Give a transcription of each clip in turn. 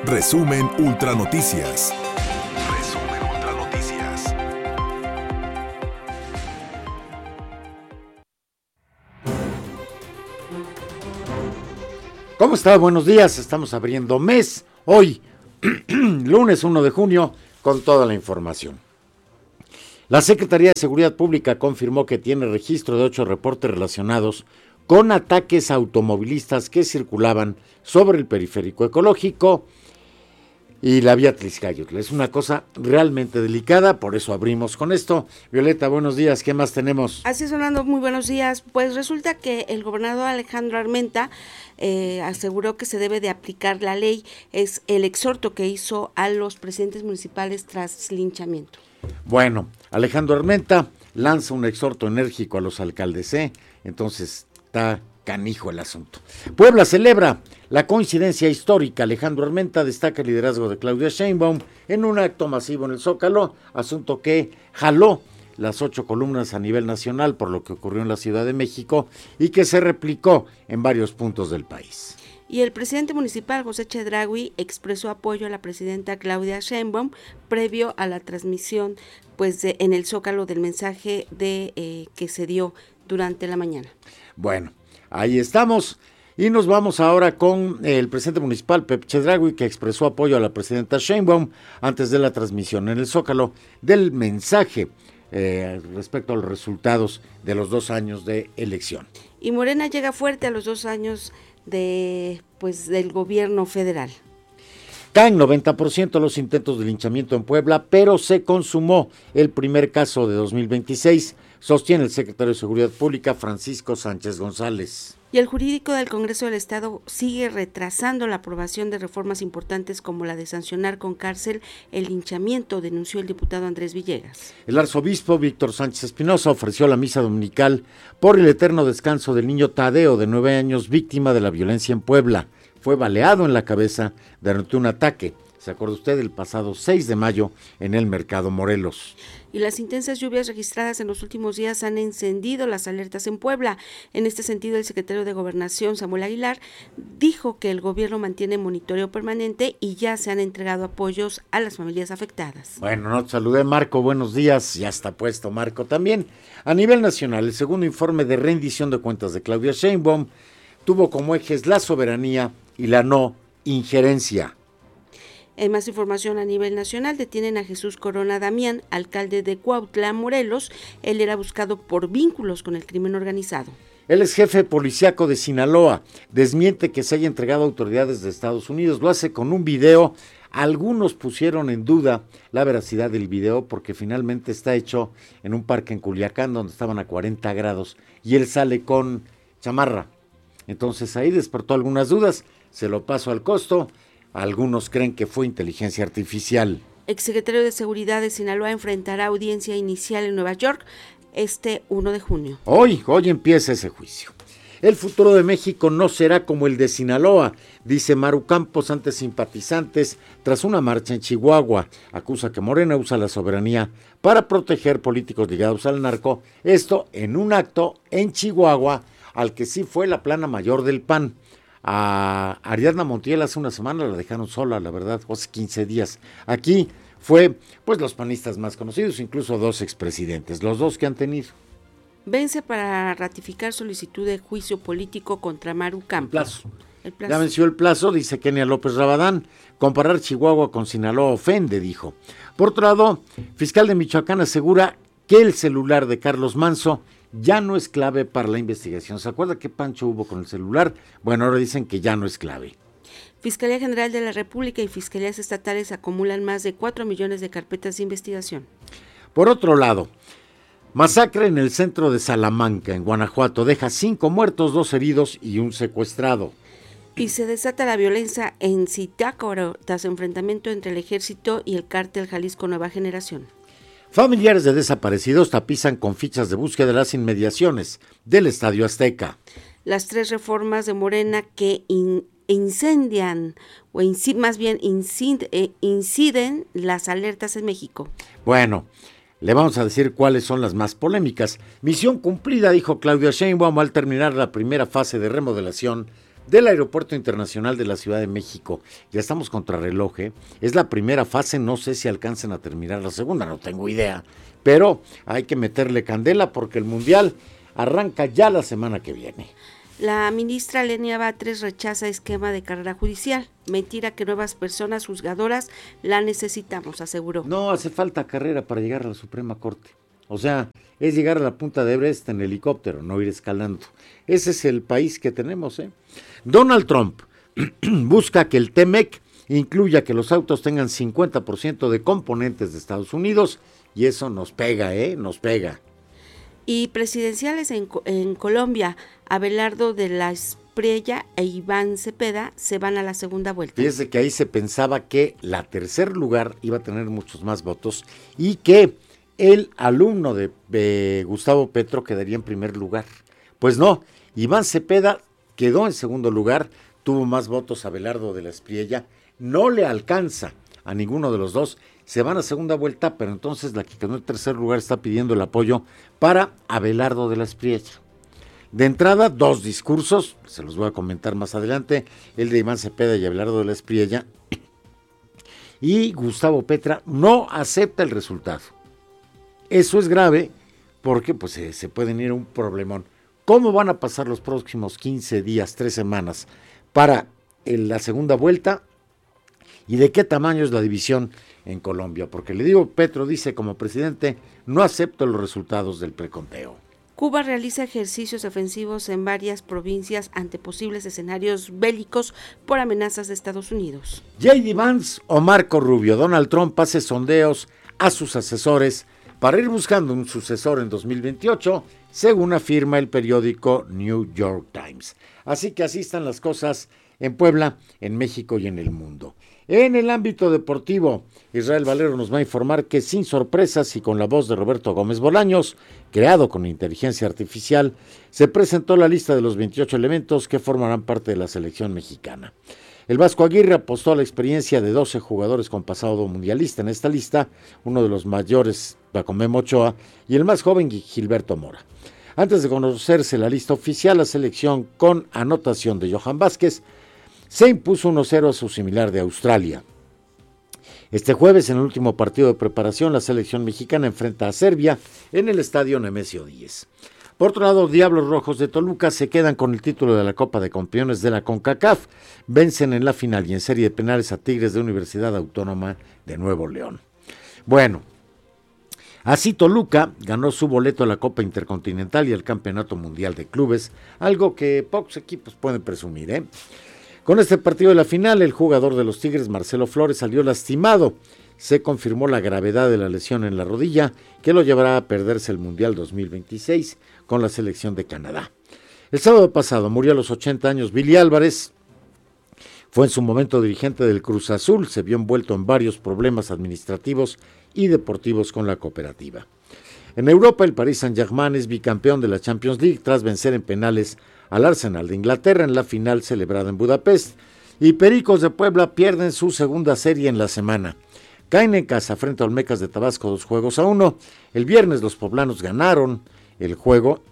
Resumen Ultra Noticias. ¿Cómo está? Buenos días, estamos abriendo mes, hoy, lunes 1 de junio, con toda la información. La Secretaría de Seguridad Pública confirmó que tiene registro de 8 reportes relacionados con ataques a automovilistas que circulaban sobre el periférico ecológico y la vía Tliscayotl. Es una cosa realmente delicada, por eso abrimos con esto. Violeta, buenos días, ¿qué más tenemos? Así es, Orlando, muy buenos días. Pues resulta que el gobernador Alejandro Armenta aseguró que se debe de aplicar la ley. Es el exhorto que hizo a los presidentes municipales tras linchamiento. Bueno, Alejandro Armenta lanza un exhorto enérgico a los alcaldes, entonces está canijo el asunto. Puebla celebra la coincidencia histórica. Alejandro Armenta destaca el liderazgo de Claudia Sheinbaum en un acto masivo en el Zócalo, asunto que jaló las 8 columnas a nivel nacional por lo que ocurrió en la Ciudad de México y que se replicó en varios puntos del país. Y el presidente municipal, José Chedraui, expresó apoyo a la presidenta Claudia Sheinbaum previo a la transmisión en el Zócalo del mensaje que se dio durante la mañana. Bueno, ahí estamos y nos vamos ahora con el presidente municipal, Pep Chedraui, que expresó apoyo a la presidenta Sheinbaum antes de la transmisión en el Zócalo del mensaje respecto a los resultados de los 2 años de elección. Y Morena llega fuerte a los 2 años del gobierno federal. Caen 90% los intentos de linchamiento en Puebla, pero se consumó el primer caso de 2026, sostiene el secretario de Seguridad Pública, Francisco Sánchez González. Y el jurídico del Congreso del Estado sigue retrasando la aprobación de reformas importantes como la de sancionar con cárcel el linchamiento, denunció el diputado Andrés Villegas. El arzobispo Víctor Sánchez Espinosa ofreció la misa dominical por el eterno descanso del niño Tadeo, de 9 años, víctima de la violencia en Puebla. Fue baleado en la cabeza durante un ataque, ¿se acuerda usted?, el pasado 6 de mayo en el Mercado Morelos. Y las intensas lluvias registradas en los últimos días han encendido las alertas en Puebla. En este sentido, el secretario de Gobernación, Samuel Aguilar, dijo que el gobierno mantiene monitoreo permanente y ya se han entregado apoyos a las familias afectadas. Bueno, no te saludé, Marco, buenos días, ya está puesto Marco también. A nivel nacional, el segundo informe de rendición de cuentas de Claudia Sheinbaum tuvo como ejes la soberanía y la no injerencia. En más información a nivel nacional, detienen a Jesús Corona Damián, alcalde de Cuautla, Morelos. Él era buscado por vínculos con el crimen organizado. El ex jefe policíaco de Sinaloa desmiente que se haya entregado a autoridades de Estados Unidos. Lo hace con un video. Algunos pusieron en duda la veracidad del video porque finalmente está hecho en un parque en Culiacán donde estaban a 40 grados y él sale con chamarra. Entonces ahí despertó algunas dudas. Se lo paso al costo. Algunos creen que fue inteligencia artificial. Exsecretario de Seguridad de Sinaloa enfrentará audiencia inicial en Nueva York este 1 de junio. Hoy empieza ese juicio. El futuro de México no será como el de Sinaloa, dice Maru Campos ante simpatizantes tras una marcha en Chihuahua. Acusa que Morena usa la soberanía para proteger políticos ligados al narco. Esto en un acto en Chihuahua al que sí fue la plana mayor del PAN. A Ariadna Montiel hace una semana la dejaron sola, la verdad, hace 15 días. Aquí fue, los panistas más conocidos, incluso 2 expresidentes, los 2 que han tenido. Vence para ratificar solicitud de juicio político contra Maru Campos. El plazo. Ya venció el plazo, dice Kenia López Rabadán. Comparar Chihuahua con Sinaloa ofende, dijo. Por otro lado, fiscal de Michoacán asegura que el celular de Carlos Manso ya no es clave para la investigación. ¿Se acuerda qué pancho hubo con el celular? Bueno, ahora dicen que ya no es clave. Fiscalía General de la República y fiscalías estatales acumulan más de 4 millones de carpetas de investigación. Por otro lado, masacre en el centro de Salamanca, en Guanajuato, deja 5 muertos, 2 heridos y un secuestrado. Y se desata la violencia en Zitácuaro tras enfrentamiento entre el ejército y el cártel Jalisco Nueva Generación. Familiares de desaparecidos tapizan con fichas de búsqueda de las inmediaciones del Estadio Azteca. Las 3 reformas de Morena que inciden las alertas en México. Bueno, le vamos a decir cuáles son las más polémicas. Misión cumplida, dijo Claudia Sheinbaum al terminar la primera fase de remodelación del Aeropuerto Internacional de la Ciudad de México. Ya estamos contrarreloj, ¿eh? Es la primera fase, no sé si alcancen a terminar la segunda, no tengo idea, pero hay que meterle candela porque el Mundial arranca ya la semana que viene. La ministra Lenia Batres rechaza esquema de carrera judicial. Mentira que nuevas personas juzgadoras la necesitamos, aseguró. No hace falta carrera para llegar a la Suprema Corte. O sea, es llegar a la punta de Everest en helicóptero, no ir escalando. Ese es el país que tenemos, ¿eh? Donald Trump busca que el TEMEC incluya que los autos tengan 50% de componentes de Estados Unidos y eso nos pega, ¿eh? Nos pega. Y presidenciales en Colombia, Abelardo de la Espriella e Iván Cepeda se van a la segunda vuelta. Fíjese que ahí se pensaba que la tercer lugar iba a tener muchos más votos y que el alumno de Gustavo Petro quedaría en primer lugar. Pues no, Iván Cepeda quedó en segundo lugar, tuvo más votos Abelardo de la Espriella, no le alcanza a ninguno de los dos, se van a segunda vuelta, pero entonces la que quedó en tercer lugar está pidiendo el apoyo para Abelardo de la Espriella. De entrada, dos discursos, se los voy a comentar más adelante, el de Iván Cepeda y Abelardo de la Espriella, y Gustavo Petro no acepta el resultado. Eso es grave porque pues, se pueden ir a un problemón. ¿Cómo van a pasar los próximos 15 días, 3 semanas para la segunda vuelta? ¿Y de qué tamaño es la división en Colombia? Porque le digo, Petro dice como presidente, no acepto los resultados del preconteo. Cuba realiza ejercicios ofensivos en varias provincias ante posibles escenarios bélicos por amenazas de Estados Unidos. J.D. Vance o Marco Rubio, Donald Trump hace sondeos a sus asesores para ir buscando un sucesor en 2028, según afirma el periódico New York Times. Así que así están las cosas en Puebla, en México y en el mundo. En el ámbito deportivo, Israel Valero nos va a informar que sin sorpresas y con la voz de Roberto Gómez Bolaños, creado con inteligencia artificial, se presentó la lista de los 28 elementos que formarán parte de la selección mexicana. El Vasco Aguirre apostó a la experiencia de 12 jugadores con pasado mundialista en esta lista, uno de los mayores, Memo Ochoa, y el más joven, Gilberto Mora. Antes de conocerse la lista oficial, la selección con anotación de Johan Vázquez se impuso 1-0 a su similar de Australia. Este jueves, en el último partido de preparación, la selección mexicana enfrenta a Serbia en el estadio Nemesio 10. Por otro lado, Diablos Rojos de Toluca se quedan con el título de la Copa de Campeones de la CONCACAF. Vencen en la final y en serie de penales a Tigres de Universidad Autónoma de Nuevo León. Bueno, así Toluca ganó su boleto a la Copa Intercontinental y al Campeonato Mundial de Clubes, algo que pocos equipos pueden presumir, ¿eh? Con este partido de la final, el jugador de los Tigres, Marcelo Flores, salió lastimado. Se confirmó la gravedad de la lesión en la rodilla, que lo llevará a perderse el Mundial 2026 con la selección de Canadá. El sábado pasado murió a los 80 años Billy Álvarez. Fue en su momento dirigente del Cruz Azul, se vio envuelto en varios problemas administrativos y deportivos con la cooperativa. En Europa, el Paris Saint-Germain es bicampeón de la Champions League tras vencer en penales al Arsenal de Inglaterra en la final celebrada en Budapest, y Pericos de Puebla pierden su segunda serie en la semana. Caen en casa frente a Olmecas de Tabasco 2-1. El viernes los poblanos ganaron el juego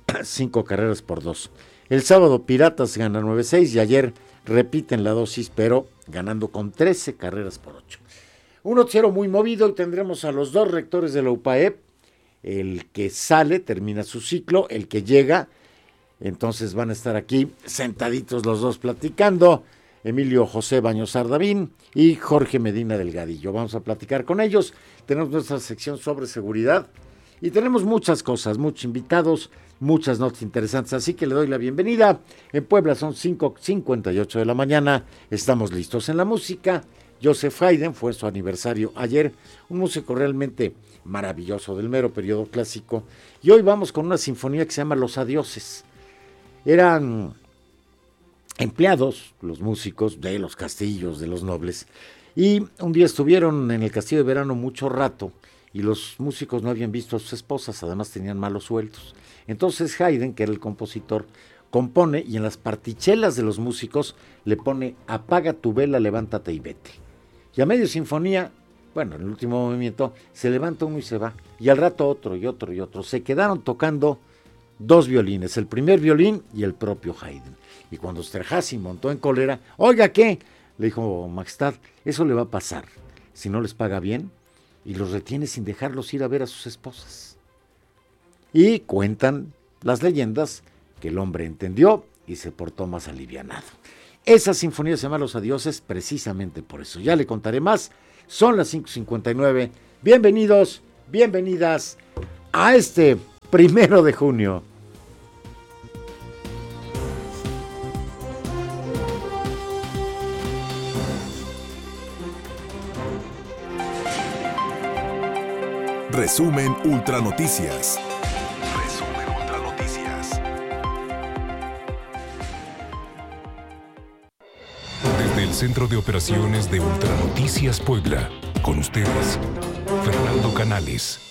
5-2. El sábado Piratas gana 9-6 y ayer repiten la dosis, pero ganando con 13-8. Un noticiero muy movido y tendremos a los dos rectores de la UPAEP. El que sale termina su ciclo, el que llega, entonces van a estar aquí sentaditos los dos platicando, Emilio José Baños Ardavín y Jorge Medina Delgadillo. Vamos a platicar con ellos, tenemos nuestra sección sobre seguridad y tenemos muchas cosas, muchos invitados, muchas notas interesantes, así que le doy la bienvenida. En Puebla son 5:58 de la mañana, estamos listos en la música. Joseph Haydn fue su aniversario ayer, un músico realmente maravilloso del mero periodo clásico, y hoy vamos con una sinfonía que se llama Los Adioses. Eran empleados, los músicos, de los castillos, de los nobles, y un día estuvieron en el castillo de verano mucho rato, y los músicos no habían visto a sus esposas, además tenían malos sueldos. Entonces Haydn, que era el compositor, compone, y en las partichelas de los músicos le pone: apaga tu vela, levántate y vete. Y a medio sinfonía, bueno, en el último movimiento, se levanta uno y se va, y al rato otro y otro y otro. Se quedaron tocando 2 violines, el primer violín y el propio Haydn. Y cuando Esterházy montó en cólera, oiga, ¿qué? Le dijo, Majestad, eso le va a pasar si no les paga bien y los retiene sin dejarlos ir a ver a sus esposas. Y cuentan las leyendas que el hombre entendió y se portó más alivianado. Esa sinfonía se llama Los Adioses precisamente por eso. Ya le contaré más. Son las 5:59. Bienvenidos, bienvenidas a este 1 de junio. Resumen Ultra Noticias. Desde el Centro de Operaciones de Ultra Noticias Puebla, con ustedes, Fernando Canales.